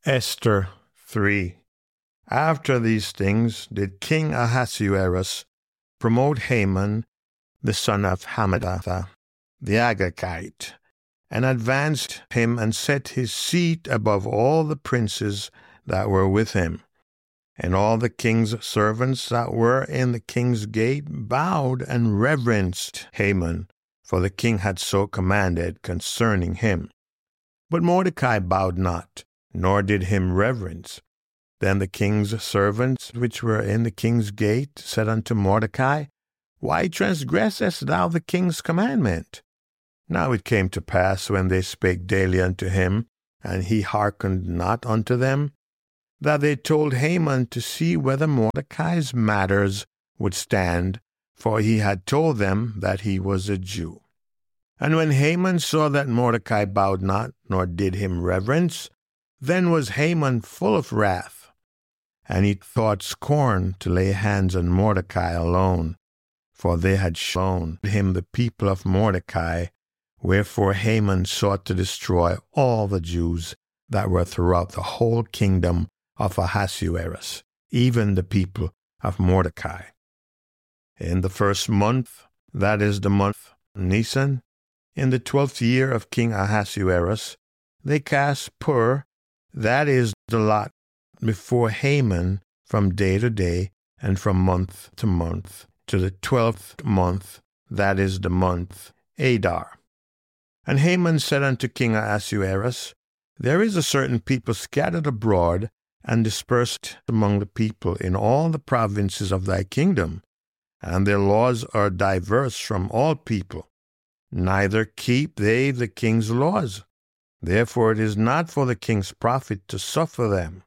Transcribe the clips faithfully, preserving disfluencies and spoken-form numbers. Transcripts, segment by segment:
Esther three. After these things did King Ahasuerus promote Haman, the son of Hammedatha, the Agagite, and advanced him and set his seat above all the princes that were with him. And all the king's servants that were in the king's gate bowed and reverenced Haman, for the king had so commanded concerning him. But Mordecai bowed not, nor did him reverence. Then the king's servants which were in the king's gate said unto Mordecai, Why transgressest thou the king's commandment? Now it came to pass, when they spake daily unto him, and he hearkened not unto them, that they told Haman to see whether Mordecai's matters would stand, for he had told them that he was a Jew. And when Haman saw that Mordecai bowed not, nor did him reverence, then was Haman full of wrath, and he thought scorn to lay hands on Mordecai alone, for they had shown him the people of Mordecai. Wherefore Haman sought to destroy all the Jews that were throughout the whole kingdom of Ahasuerus, even the people of Mordecai. In the first month, that is the month Nisan, in the twelfth year of King Ahasuerus, they cast pur, that is the lot, before Haman from day to day, and from month to month, to the twelfth month, that is the month Adar. And Haman said unto King Ahasuerus, There is a certain people scattered abroad, and dispersed among the people in all the provinces of thy kingdom, and their laws are diverse from all people. Neither keep they the king's laws. Therefore it is not for the king's profit to suffer them.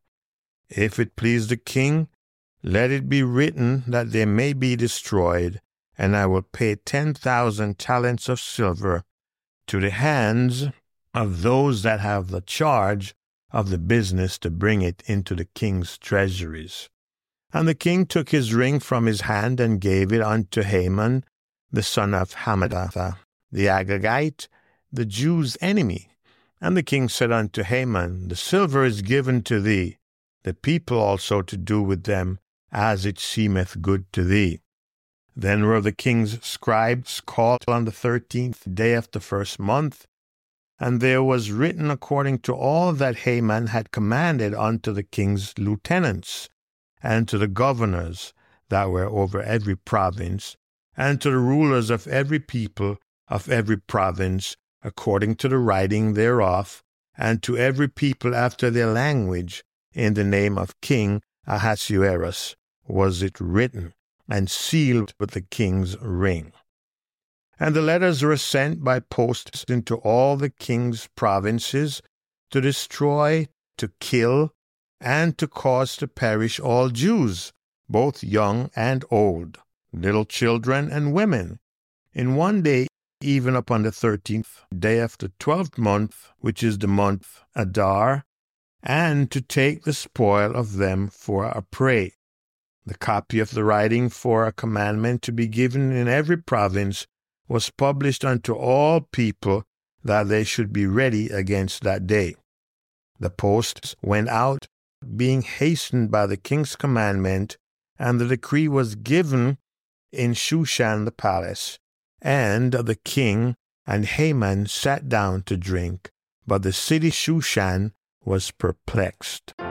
If it please the king, let it be written that they may be destroyed, and I will pay ten thousand talents of silver to the hands of those that have the charge of the business to bring it into the king's treasuries. And the king took his ring from his hand and gave it unto Haman, the son of Hammedatha, the Agagite, the Jews' enemy. And the king said unto Haman, The silver is given to thee, the people also to do with them as it seemeth good to thee. Then were the king's scribes called on the thirteenth day of the first month, and there was written according to all that Haman had commanded unto the king's lieutenants, and to the governors that were over every province, and to the rulers of every people of every province, according to the writing thereof, and to every people after their language, in the name of King Ahasuerus was it written, and sealed with the king's ring. And the letters were sent by posts into all the king's provinces, to destroy, to kill, and to cause to perish all Jews, both young and old, little children and women, in one day, even upon the thirteenth day of the twelfth month, which is the month Adar, and to take the spoil of them for a prey. The copy of the writing for a commandment to be given in every province was published unto all people, that they should be ready against that day. The posts went out, being hastened by the king's commandment, and the decree was given in Shushan the palace. And the king and Haman sat down to drink, but the city Shushan was perplexed.